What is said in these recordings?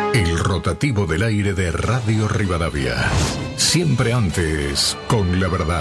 El rotativo del aire de Radio Rivadavia. Siempre antes, con la verdad.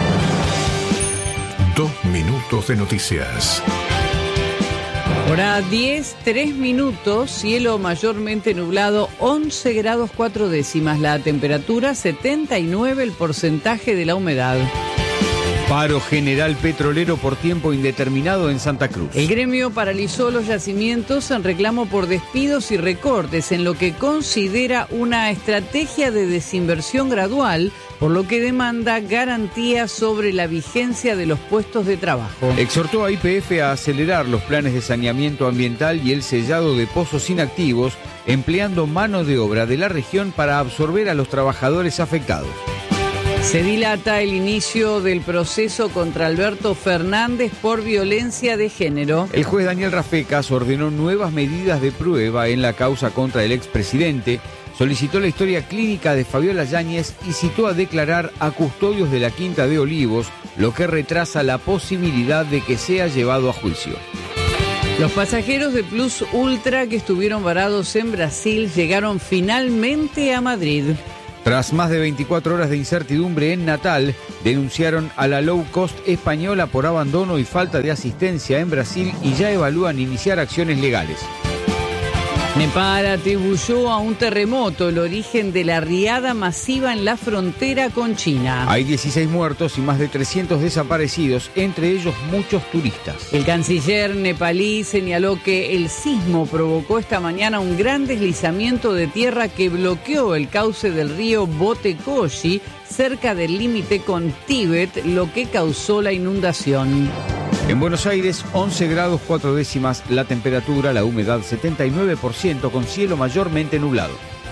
2 minutos de noticias. Hora 10, 3 minutos, cielo mayormente nublado, 11 grados 4 décimas, la temperatura 79, el porcentaje de la humedad. Paro general petrolero por tiempo indeterminado en Santa Cruz. El gremio paralizó los yacimientos en reclamo por despidos y recortes, en lo que considera una estrategia de desinversión gradual, por lo que demanda garantías sobre la vigencia de los puestos de trabajo. Exhortó a YPF a acelerar los planes de saneamiento ambiental y el sellado de pozos inactivos, empleando mano de obra de la región para absorber a los trabajadores afectados. Se dilata el inicio del proceso contra Alberto Fernández por violencia de género. El juez Daniel Rafecas ordenó nuevas medidas de prueba en la causa contra el expresidente, solicitó la historia clínica de Fabiola Yáñez y citó a declarar a custodios de la Quinta de Olivos, lo que retrasa la posibilidad de que sea llevado a juicio. Los pasajeros de Plus Ultra que estuvieron varados en Brasil llegaron finalmente a Madrid. Tras más de 24 horas de incertidumbre en Natal, denunciaron a la low cost española por abandono y falta de asistencia en Brasil y ya evalúan iniciar acciones legales. Nepal atribuyó a un terremoto el origen de la riada masiva en la frontera con China. Hay 16 muertos y más de 300 desaparecidos, entre ellos muchos turistas. El canciller nepalí señaló que el sismo provocó esta mañana un gran deslizamiento de tierra que bloqueó el cauce del río Botekoshi cerca del límite con Tíbet, lo que causó la inundación. En Buenos Aires, 11 grados 4 décimas la temperatura, la humedad 79% con cielo mayormente nublado.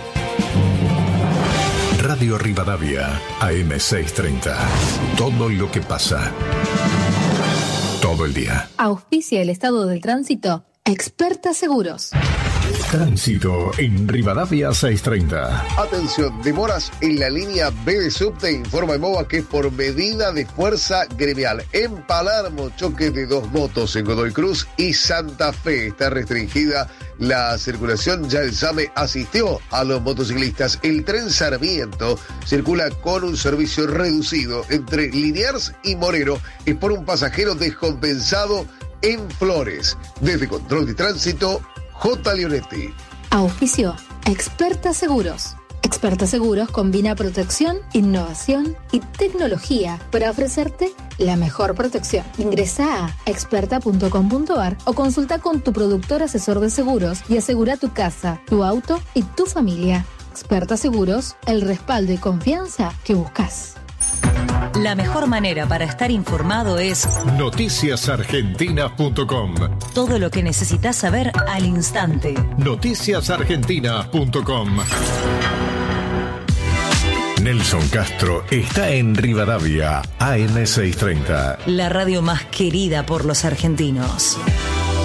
Radio Rivadavia, AM630. Todo lo que pasa. Todo el día. Auspicia el estado del tránsito. Experta Seguros. Tránsito en Rivadavia 630. Atención, demoras en la línea B de subte, informa EMOVA que es por medida de fuerza gremial. En Palermo, choque de 2 motos en Godoy Cruz y Santa Fe. Está restringida la circulación, ya el SAME asistió a los motociclistas. El tren Sarmiento circula con un servicio reducido entre Liniers y Moreno. Es por un pasajero descompensado en Flores. Desde Control de Tránsito, J. Leonetti. Auspicio Experta Seguros. Experta Seguros combina protección, innovación y tecnología para ofrecerte la mejor protección. Ingresa a experta.com.ar o consulta con tu productor asesor de seguros y asegura tu casa, tu auto y tu familia. Experta Seguros, el respaldo y confianza que buscas. La mejor manera para estar informado es noticiasargentinas.com. Todo lo que necesitas saber al instante. noticiasargentinas.com. Nelson Castro está en Rivadavia, AM630. La radio más querida por los argentinos.